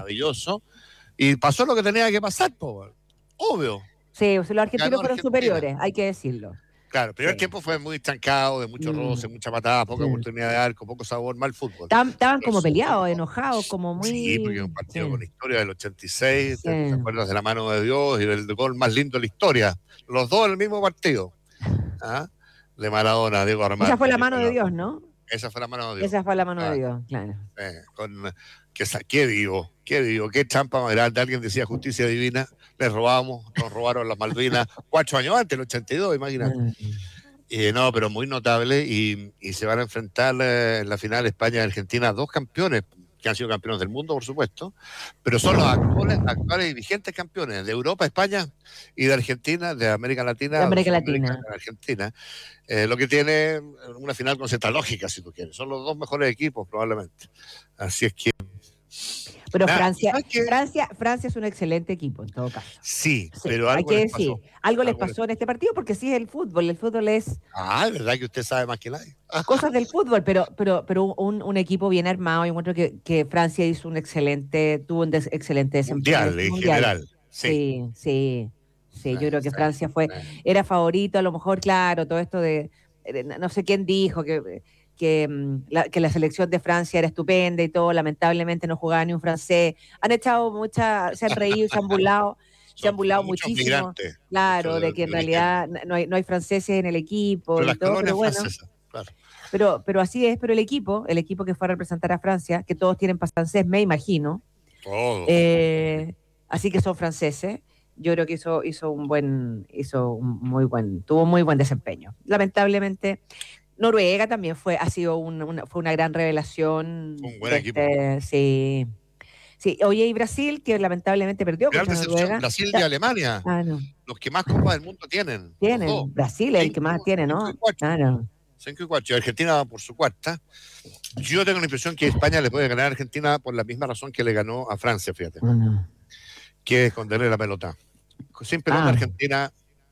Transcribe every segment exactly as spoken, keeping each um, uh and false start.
maravilloso, y pasó lo que tenía que pasar, po, obvio. Sí, los argentinos fueron superiores, hay que decirlo. Claro, el primer sí. tiempo fue muy estancado, de mucho roce, mm. mucha patada, poca sí. oportunidad de arco, poco sabor, mal fútbol. Estaban como peleados, enojados, como muy... Sí, porque es un partido sí. con historia del ochenta y seis, sí. te, te acuerdas de la mano de Dios y del gol más lindo de la historia. Los dos en el mismo partido. ¿Ah? De Maradona, Diego Armando. Esa fue la mano de Dios, ¿no? Esa fue la mano de Dios. Esa fue la mano ah. de Dios, claro. Eh, con, que, qué vivo, qué vivo, qué champa más grande. Alguien decía justicia divina, les robamos, nos robaron las Malvinas cuatro años antes, el ochenta y dos, imagínate. Eh, no, pero muy notable y, y se van a enfrentar eh, en la final España y Argentina, dos campeones que han sido campeones del mundo, por supuesto, pero son los actuales, actuales y vigentes campeones de Europa, España y de Argentina, de América Latina. De América Latina. De Argentina. Eh, lo que tiene una final con cierta lógica, si tú quieres. Son los dos mejores equipos, probablemente. Así es que... Pero nah, Francia, que... Francia, Francia es un excelente equipo en todo caso. Sí, sí pero algo hay que les decir, pasó. algo les pasó en este partido porque sí es el fútbol, el fútbol es... Ah, es verdad que usted sabe más que nadie. Cosas del fútbol, pero pero pero un, un equipo bien armado. Yo encuentro que, que Francia hizo un excelente, tuvo un des, excelente desempeño. Mundial, en mundial. general. Sí, sí, sí. sí yo creo que Francia fue, era favorito, a lo mejor, claro, todo esto de, de no sé quién dijo que... Que la, que la selección de Francia era estupenda y todo, lamentablemente no jugaba ni un francés. Han echado muchas, se han reído, se han burlado, se han burlado muchísimo. Migrantes, claro, de que en realidad no hay, no hay franceses en el equipo. Pero y todo, pero bueno. Claro. Pero, pero así es, pero el equipo, el equipo que fue a representar a Francia, que todos tienen francés, me imagino. Todos. Eh, así que son franceses. Yo creo que hizo, hizo un buen, hizo un muy buen, tuvo muy buen desempeño. Lamentablemente. Noruega también fue, ha sido un, una, fue una gran revelación. Un buen este, equipo. Sí. Sí, oye, y Brasil, que lamentablemente perdió contra Noruega. Brasil y Alemania. Ah, no. Los que más copas del mundo tienen. Tienen. Brasil es el que más tiene, ¿no? Claro. cinco y cuatro. Y Argentina por su cuarta. Yo tengo la impresión que España le puede ganar a Argentina por la misma razón que le ganó a Francia, fíjate. Uh-huh. Que es esconderle la pelota. Sin pelota ah. Argentina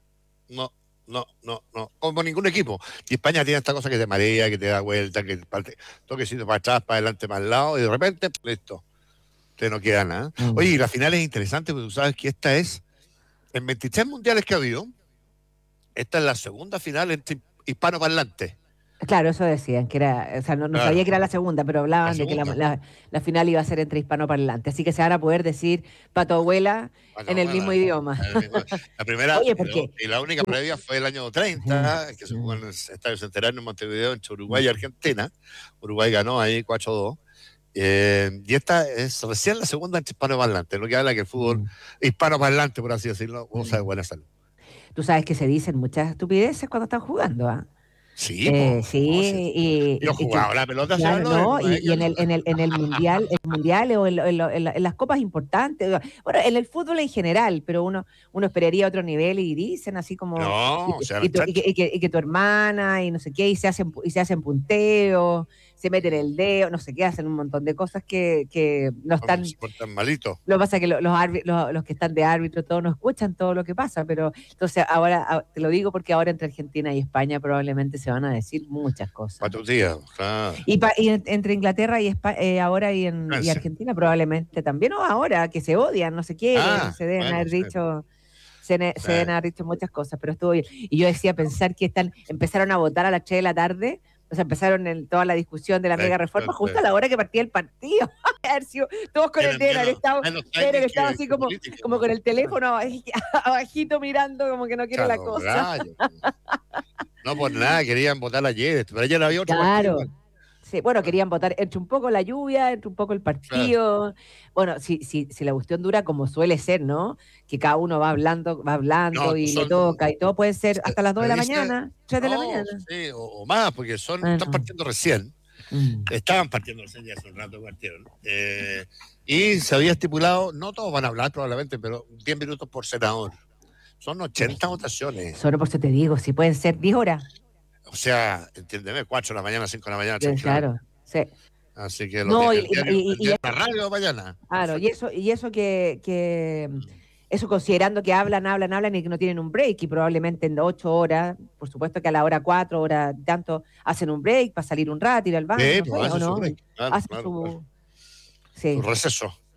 no. No, no, no, como ningún equipo. Y España tiene esta cosa que te marea, que te da vuelta, que toquecito para atrás, para adelante, para el lado, y de repente, listo, te no queda nada. Mm. Oye, y la final es interesante porque tú sabes que esta es, en veintitrés mundiales que ha habido, esta es la segunda final entre hispanoparlantes. Claro, eso decían, que era, o sea, no, no claro. sabía que era la segunda, pero hablaban de que la, la, la final iba a ser entre hispanoparlantes, así que se van a poder decir pato abuela Pato en el abuela, mismo idioma. La primera, Oye, ¿por qué? Y la única previa fue el año treinta, que se jugó en el Estadio Centenario en Montevideo, entre Uruguay y Argentina. Uruguay ganó ahí cuatro a dos. Eh, y esta es recién la segunda entre hispanoparlantes, lo que habla que el fútbol mm. hispanoparlante, por así decirlo, goza de buena salud. Tú sabes que se dicen muchas estupideces cuando están jugando, ¿ah? ¿eh? Sí, eh, po, sí, no, sí. y, yo jugaba la pelota, claro, no, y, y en el en el en el mundial, el mundial o en, en, en, en las copas importantes, bueno, en el fútbol en general, pero uno uno esperaría otro nivel y dicen así como no, y, o sea, y, tu, y, que, y, que, y que tu hermana y no sé qué y se hacen y se hacen punteos, se meten el dedo, no sé qué, hacen un montón de cosas que, que no están no, se portan malito. Lo que pasa es que los, los, los, los que están de árbitro todos no escuchan todo lo que pasa, pero entonces ahora te lo digo porque ahora entre Argentina y España probablemente se van a decir muchas cosas. Cuatro días, claro. Y, pa, y entre Inglaterra y España, eh, ahora y, en, y Argentina probablemente también, o ahora que se odian, no se quieren, ah, se deben bueno, haber sí. dicho, se, ne, sí. se deben haber dicho muchas cosas, pero estuvo bien. Y yo decía pensar que están, empezaron a votar a las tres de la tarde. O sea, empezaron en toda la discusión de la mega reforma sí, justo sí. a la hora que partía el partido. Todos con el dedo, estaba, estaba así como, como con el teléfono abajito mirando, como que no quiere claro, la cosa. Rayo. No por nada, querían votar ayer, pero ayer había otro claro. partido. Sí, bueno, querían votar entre un poco la lluvia, entre un poco el partido. Claro. Bueno, si, si, si la cuestión dura como suele ser, ¿no? Que cada uno va hablando, va hablando no, y son, le toca y todo puede ser hasta las dos de la dice, mañana, tres no, de la mañana. Sí, o, o más, porque son, bueno. están partiendo recién. Mm. Estaban partiendo recién ya hace un rato partieron. Eh, y se había estipulado, no todos van a hablar probablemente, pero diez minutos por senador. Son ochenta votaciones. Solo por eso te digo, si pueden ser diez horas. O sea, entiéndeme, cuatro de la mañana, cinco de la mañana. Sí, claro, sí. Así que no, lo y, diario, y, y, y la radio mañana. Claro, y eso, y eso que, que eso considerando que hablan, hablan, hablan y que no tienen un break, y probablemente en ocho horas, por supuesto que a la hora cuatro, hora tanto, hacen un break para salir un rato, ir al baño, sí, no pues sé, hacen ¿o no? su break. Claro, hacen claro, su, claro. sí. su receso.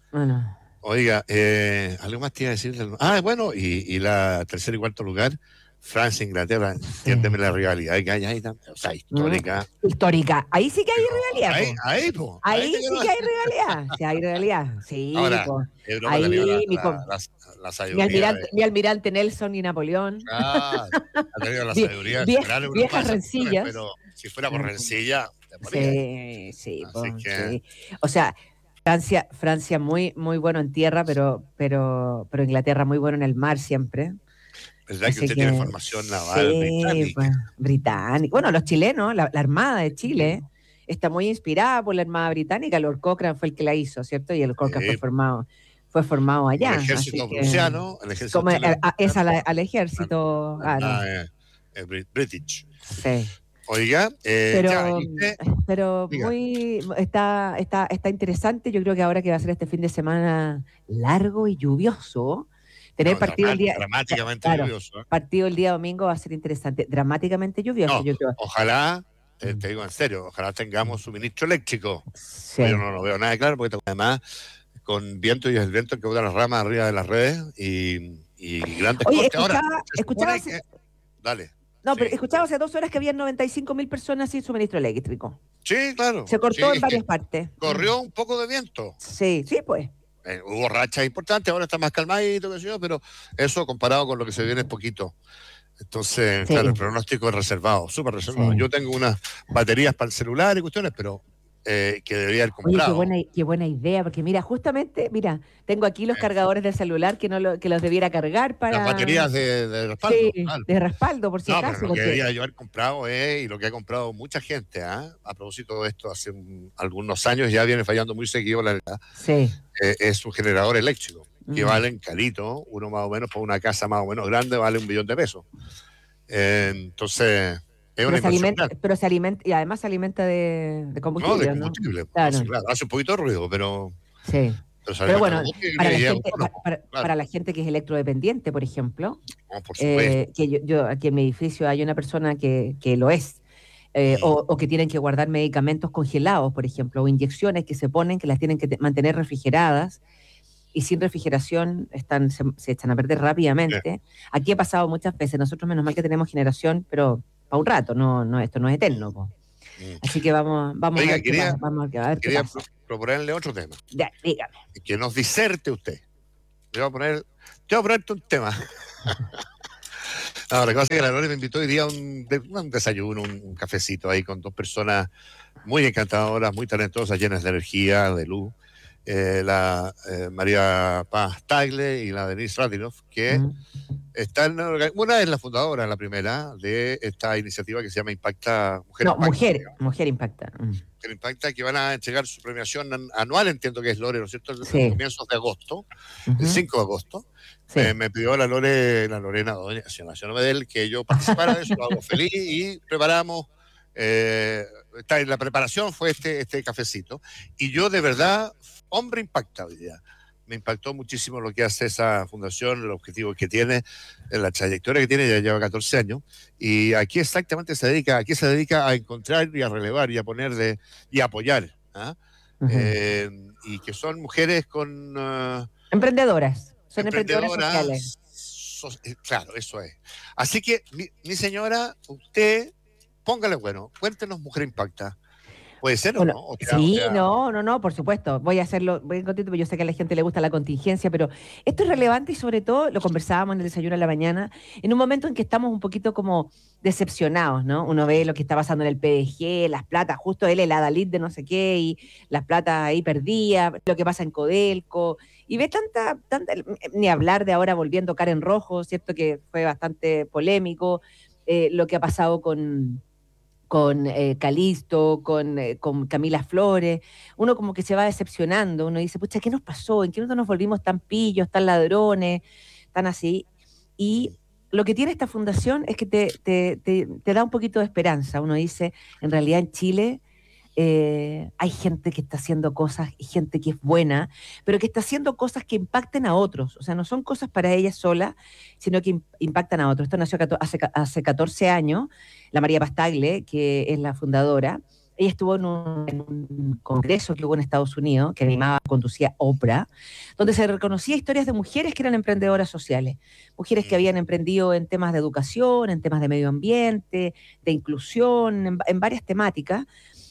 Bueno. Oiga, eh, algo más te iba a decir. Ah, bueno, y, y la tercer y cuarto lugar, Francia, Inglaterra, entiéndeme Sí. la rivalidad que hay ahí, o sea, histórica. Mm, histórica. Ahí sí que hay Pero rivalidad, ahí, po. ahí, po, ahí Ahí te quiero sí que hay decir. rivalidad. Sí, hay rivalidad. Sí, Ahora, po. Europa ha tenido la, Ahí mi, la, com- la, la mi sabiduría de. almirante, mi almirante Nelson y Napoleón. Claro, ha tenido la Vie- sabiduría de vie- superar a Europa en viejas esas cuestiones, rencillas. pero si fuera por Ah, rencilla, te moría ahí. sí, sí, Así po, que, sí. O sea, Francia, Francia muy, muy bueno en tierra, pero, pero, pero Inglaterra muy bueno en el mar siempre. ¿verdad que Así usted tiene que formación naval sí, británica? pues, británico. Bueno, los chilenos, la, la Armada de Chile está muy inspirada por la Armada Británica. Lord Cochrane fue el que la hizo, ¿cierto? Y el Cochrane fue Sí, formado, fue formado como el allá. Así ejército que prusiano, el ejército como chileno a- a- es a prusiano, la- al la, ejército, la claro. Armada eh, eh, Brit- British. Sí. Oiga, eh, ya, Pero, y usted, pero diga, muy está, está, está interesante. Yo creo que ahora que va a ser este fin de semana largo y lluvioso, tener no, partido el drama- día, ca- dramáticamente claro, lluvioso. ¿Eh? partido el día domingo va a ser interesante, dramáticamente lluvioso, No, yo creo. ojalá, te, Mm. te digo en serio, ojalá tengamos suministro eléctrico. Pues yo Sí. no lo veo nada claro, porque además con viento y el viento que bota las ramas arriba de las redes y, y grandes Oye, cortes. Ahora, escuchaba, se escuchaba supone hace, que. Dale, no, pero sí. escuchaba hace dos horas que había noventa y cinco mil personas sin suministro eléctrico. Sí, claro. Se Sí, cortó en es que varias partes. Mm. corrió un poco de viento. Sí, sí, pues. Eh, hubo rachas importantes, ahora está más calmadito, qué sé yo, pero eso comparado con lo que se viene es poquito. Entonces, claro, el Sí, pronóstico es reservado, súper reservado. sí. Yo tengo unas baterías para el celular y cuestiones, pero eh, que debería haber Oye, qué comprado. buena, qué buena idea, porque mira, justamente, mira, tengo aquí los Eh, cargadores del celular que no lo, que los debiera cargar las para, baterías de, de respaldo, sí, claro. de respaldo, por si No, pero acaso, lo que porque debería yo haber comprado es, y lo que ha comprado mucha gente, ¿ah? A propósito de esto, hace un- algunos años ya viene fallando muy seguido, la verdad, sí. eh, es un generador eléctrico, que Mm. valen carito, uno más o menos, por una casa más o menos grande, vale un billón de pesos. Eh, entonces, es una Pero se inversión alimenta, grande. pero se alimenta, y además se alimenta de, de No, de combustible, ¿no? combustible. No, sí, Claro, claro, hace un poquito de ruido, pero, sí. pero se Pero alimenta de bueno, para combustible la y es gente, pa- autónomo, para, claro. para la gente que es electrodependiente, por ejemplo, No, por supuesto. eh, que yo, yo aquí en mi edificio hay una persona que, que lo es, eh, Mm, o, o que tienen que guardar medicamentos congelados, por ejemplo, o inyecciones que se ponen, que las tienen que te- mantener refrigeradas, y sin refrigeración están, se, se echan a perder sí, rápidamente. Aquí ha pasado muchas veces, nosotros menos mal que tenemos generación, pero para un rato, no, no, esto no es eterno, po. mm, mm. Así que vamos, vamos a Oiga, ver qué quería, pasa, vamos a ver qué quería pasa. pro- proponerle otro tema, Ya, dígame. que nos diserte usted. Te voy a poner, te voy a ponerte un tema. No, la cosa es que la Lore me invitó hoy día a un, de- un desayuno, un, un cafecito ahí con dos personas muy encantadoras, muy talentosas, llenas de energía, de luz. Eh, la eh, María Paz Tagle y la Denise Radinoff, que Mm. están, orga- una es la fundadora, la primera, de esta iniciativa que se llama Impacta, Mujer No, Impacta, mujer, mujer impacta. Mm. Mujer Impacta, que van a entregar su premiación an- anual, entiendo que es Lore, ¿no es cierto? En Sí. comienzos de agosto, el Ujú. cinco de agosto. Sí. Eh, me pidió la Lore, la Lorena Doña Nación Medel que yo participara de eso, lo hago feliz y preparamos. Eh, está en la preparación fue este, este cafecito. Y yo de verdad, hombre impacta hoy día. Me impactó muchísimo lo que hace esa fundación, el objetivo que tiene, la trayectoria que tiene, ya lleva catorce años. Y aquí exactamente se dedica, aquí se dedica a encontrar y a relevar y a poner de, y a apoyar. ¿Ah? Ujú. Eh, y que son mujeres con uh, Emprendedoras, son emprendedoras sociales. so- eh, claro, eso es. Así que, mi, mi señora, usted, póngale bueno, cuéntenos Mujer Impacta. ¿Puede ser o Bueno, no? O sea, o sí, sea, no, no, no, por supuesto. Voy a hacerlo, voy a contento, porque yo sé que a la gente le gusta la contingencia, pero esto es relevante y sobre todo lo conversábamos en el desayuno a la mañana, en un momento en que estamos un poquito como decepcionados, ¿no? Uno ve lo que está pasando en el P D G, las platas, justo él, el Adalid de no sé qué, y las platas ahí perdidas, lo que pasa en Codelco, y ve tanta, tanta, ni hablar de ahora volviendo Karen Rojo, ¿cierto? Que fue bastante polémico, eh, lo que ha pasado con con eh, Calisto, con, eh, con Camila Flores, uno como que se va decepcionando, uno dice, pucha, ¿qué nos pasó? ¿En qué momento nos volvimos tan pillos, tan ladrones, tan así? Y lo que tiene esta fundación es que te, te, te, te da un poquito de esperanza. Uno dice, en realidad en Chile eh, hay gente que está haciendo cosas y gente que es buena, pero que está haciendo cosas que impacten a otros. O sea, no son cosas para ella sola, sino que im- impactan a otros. Esto nació cato- hace, ca- hace catorce años. La María Pastagle, que es la fundadora, ella estuvo en un, en un congreso que hubo en Estados Unidos, que animaba, conducía Oprah, donde se reconocía historias de mujeres que eran emprendedoras sociales, mujeres que habían emprendido en temas de educación, en temas de medio ambiente, de inclusión, en, en varias temáticas.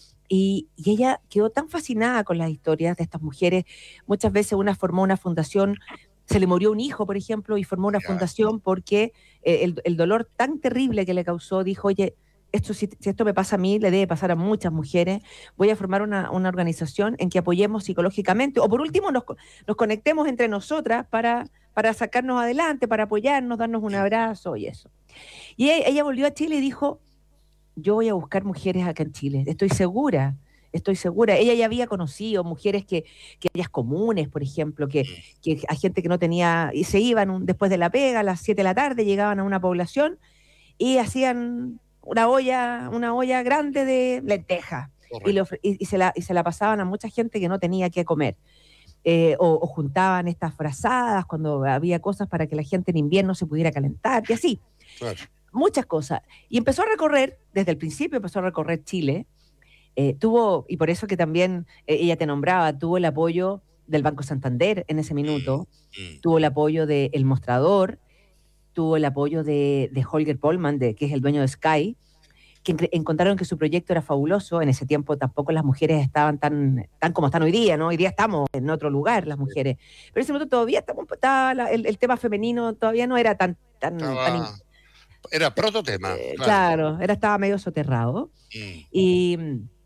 Y, y ella quedó tan fascinada con las historias de estas mujeres. Muchas veces una formó una fundación, se le murió un hijo, por ejemplo, y formó una fundación porque eh, el, el dolor tan terrible que le causó, dijo, oye, esto, si, si esto me pasa a mí, le debe pasar a muchas mujeres, voy a formar una, una organización en que apoyemos psicológicamente, o por último nos, nos conectemos entre nosotras para, para sacarnos adelante, para apoyarnos, darnos un abrazo y eso. Y ella, ella volvió a Chile y dijo, yo voy a buscar mujeres acá en Chile, estoy segura, estoy segura. Ella ya había conocido mujeres que, que ellas comunes, por ejemplo, que, que a gente que no tenía, y se iban un, después de la pega, a las siete de la tarde, llegaban a una población y hacían una olla, una olla grande de lentejas y, le ofre- y, y, se la, y se la pasaban a mucha gente que no tenía que comer. Eh, o, o juntaban estas frazadas cuando había cosas para que la gente en invierno se pudiera calentar y así. Claro. Muchas cosas. Y empezó a recorrer, desde el principio empezó a recorrer Chile. Eh, tuvo, y por eso que también eh, ella te nombraba, tuvo el apoyo del Banco Santander en ese minuto, Mm, mm. tuvo el apoyo de El Mostrador, tuvo el apoyo de, de Holger Polman, de, que es el dueño de Sky, que en- encontraron que su proyecto era fabuloso. En ese tiempo tampoco las mujeres estaban tan, tan como están hoy día, ¿no? Hoy día estamos en otro lugar las mujeres. Pero en ese momento todavía estamos, estaba la- el, el tema femenino todavía no era tan... tan, tan Estaba, era prototema, eh, claro. claro, era, estaba medio soterrado. Mm. Y,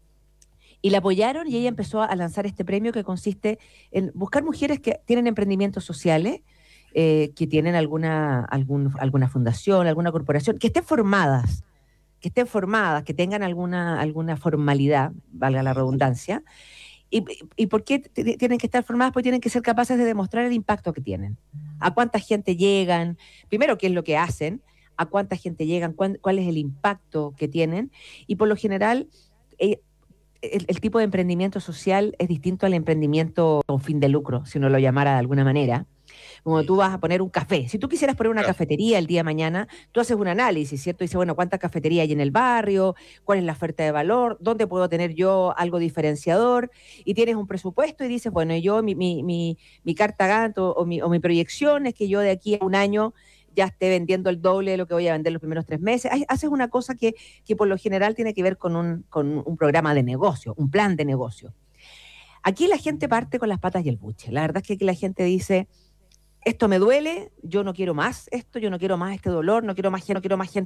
y la apoyaron y ella empezó a lanzar este premio que consiste en buscar mujeres que tienen emprendimientos sociales, eh, que tienen alguna, algún, alguna fundación, alguna corporación, que estén formadas, que estén formadas, que tengan alguna, alguna formalidad, valga la redundancia. ¿Y, y por qué t- tienen que estar formadas? Porque tienen que ser capaces de demostrar el impacto que tienen. A cuánta gente llegan, primero qué es lo que hacen, a cuánta gente llegan, cuán- cuál es el impacto que tienen. Y por lo general, eh, el, el tipo de emprendimiento social es distinto al emprendimiento con fin de lucro, si uno lo llamara de alguna manera. Como tú vas a poner un café. Si tú quisieras poner una Claro. cafetería el día de mañana, tú haces un análisis, ¿cierto? Dices, bueno, ¿cuántas cafeterías hay en el barrio? ¿Cuál es la oferta de valor? ¿Dónde puedo tener yo algo diferenciador? Y tienes un presupuesto y dices, bueno, yo, mi, mi, mi, mi carta Gantt o, o, mi, o mi proyección es que yo de aquí a un año ya esté vendiendo el doble de lo que voy a vender los primeros tres meses. Haces una cosa que, que por lo general tiene que ver con un, con un programa de negocio, un plan de negocio. Aquí la gente parte con las patas y el buche. La verdad es que aquí la gente dice, esto me duele, yo no quiero más esto, yo no quiero más este dolor, no quiero más, no quiero más gente